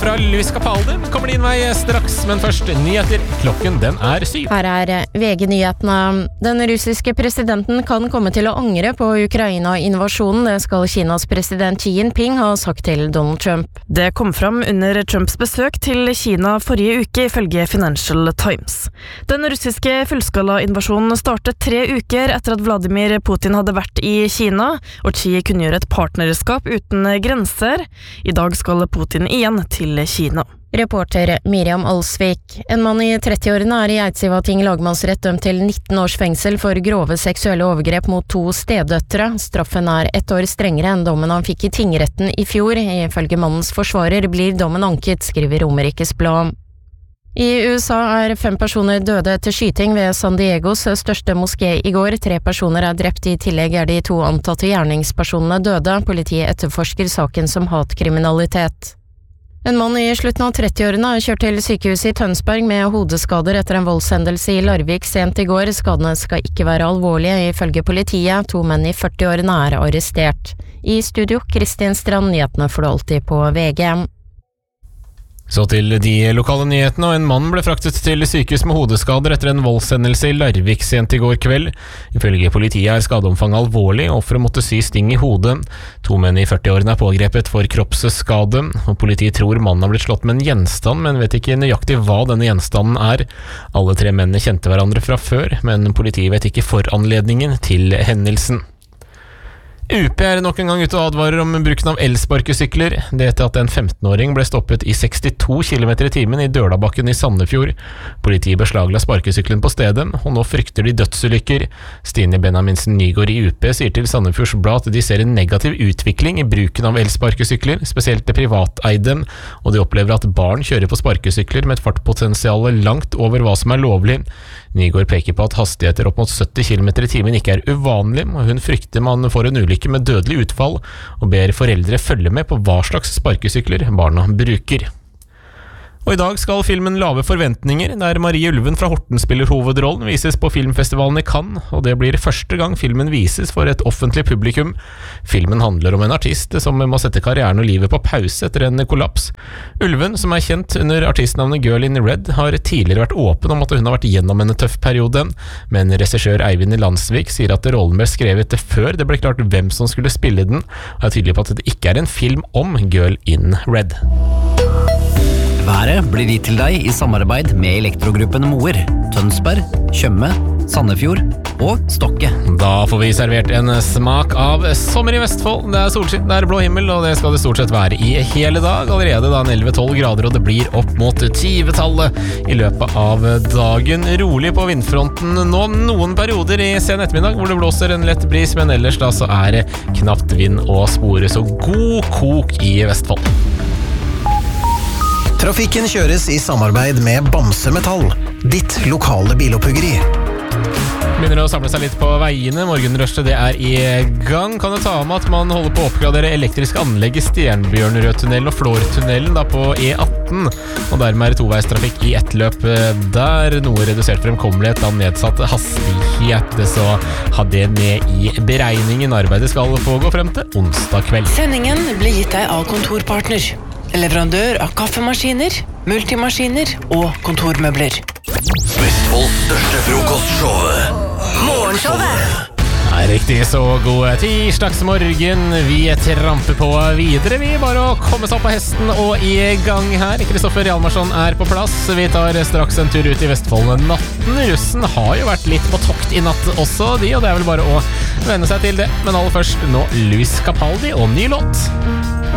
fra Luis Capaldi kommer din vei straks, men først nyheter. Klokken den er 7. Her er VG-nyhetene. Den russiske presidenten kan komme til å angre på Ukraina-invasjonen, det skal Kinas president Xi Jinping ha sagt til Donald Trump. Det kom fram under Trumps besøk til Kina forrige uke, ifølge Financial Times. Den russiske fullskala-invasjonen startet 3 uker etter at Vladimir Putin hadde vært i Kina, og Xi kunngjorde et partnerskap uten grenser. I dag skal Putin igjen til Kina. Reporter Miriam Alsvik. En mann i 30-årene er i Eidsivating lagmannsrett dømt til 19 års fengsel for grove seksuelle overgrep mot 2 stedøtre. Straffen er 1 år strengere enn dommen han fikk i tingretten i fjor. Ifølge mannens forsvarer blir dommen anket, skriver Romerikes Blad. I USA er 5 personer døde etter skyting ved San Diegos største moské i går. 3 personer er drept, i tillegg er de 2 antatte gjerningspersonene døde. Politiet etterforsker saken som hatkriminalitet. En mann i slutten av 30-årene har kjørt til sykehuset i Tønsberg med hodeskader etter en voldshendelse i Larvik sent i går. Skadene skal ikke være alvorlige, ifølge politiet. 2 menn i 40-årene er arrestert. I studio, Kristin Strand, nyhetene får du alltid på VG. Så til de lokale nyhetene, og en mann ble fraktet til sykehus med hodeskader etter en voldshendelse i Larvik sent i går kveld. Ifølge politiet er skadeomfanget alvorlig, og offeret måtte sy sting i hodet. 2 menn i 40-årene er pågrepet for kroppsskade, og politiet tror mannen har blitt slått med en gjenstand, men vet ikke nøyaktig hva denne gjenstanden er. Alle 3 mennene kjente hverandre fra før, men politiet vet ikke foranledningen til hendelsen. UP er nok en gang ute og advarer om bruken av elsparkesykler. Det etter at en 15-åring ble stoppet i 62 km i timen i Dølabakken i Sandefjord. Politiet beslagla sparkesykkelen på stedet, og nå frykter de dødsulykker. Stine Benjaminsen Nygård i UP sier til Sandefjords Blad at de ser en negativ utvikling i bruken av elsparkesykler, spesielt det privateide, og de opplever at barn kjører på sparkesykler med et fartpotensial langt over hva som er lovlig. Nygård peker på at hastigheter opp mot 70 km i timen ikke er uvanlig, og hun frykter man får en ulykke med dødelig utfall, og ber foreldre følge med på hva slags sparkesykler barna bruker. Og i dag skal filmen Lave forventninger, der Marie Ulven fra Horten spiller hovedrollen, vises på filmfestivalen i Cannes, og det blir første gang filmen vises for et offentlig publikum. Filmen handler om en artist som må sette karrieren og livet på pause etter en kollaps. Ulven, som er kjent under artistnavnet Girl in Red, har tidligere vært åpen om at hun har vært gjennom en tøff periode, men regissør Eivind Landsvik sier at rollen ble skrevet før det ble klart hvem som skulle spille den, og er tydelig på at det ikke er en film om Girl in Red. Været blir gitt til deg i samarbeid med Elektrogruppen Moer, Tønsberg, Tjøme, Sandefjord og Stokke. Da får vi servert en smak av sommer i Vestfold. Det er solskinn, det er blå himmel, og det skal det stort sett være i hele dag. Allerede da 11-12 grader, og det blir opp mot 20-tallet i løpet av dagen. Rolig på vindfronten nå, noen perioder i sen ettermiddag hvor det blåser en lett bris, men ellers da så er det knapt vind å spore, så god kok i Vestfold. Trafikken kjøres i samarbeid med Bamse Metall, ditt lokale biloppuggeri. Begynner å samle seg litt på veiene. Morgenrushet det er i gang. Kan du ta med at man holder på å oppgradere elektrisk anlegg i Stjernbjørnrødtunnelen og Flårtunnelen da på E18, og dermed er det toveistrafikk i ett løp der, noe redusert fremkommelighet av nedsatt hastighet, så ha det med i beregningen. Arbeidet skal pågå frem til onsdag kveld. Sendingen blir gitt deg av Kontorpartner, leverandør av kaffemaskiner, multimaskiner og kontormøbler. Vestfolds største frokostshow, Morgenshowet. Nei, riktig så god tirsdagsmorgen. Vi tramper på videre. Vi bare å komme seg opp på hesten og i gang her. Kristoffer Hjalmarsson er på plass. Vi tar straks en tur ut i Vestfold natten. Russen har jo vært litt på tokt i natt også, og det er vel bare å venne seg til det. Men aller først nå Luis Capaldi og ny låt.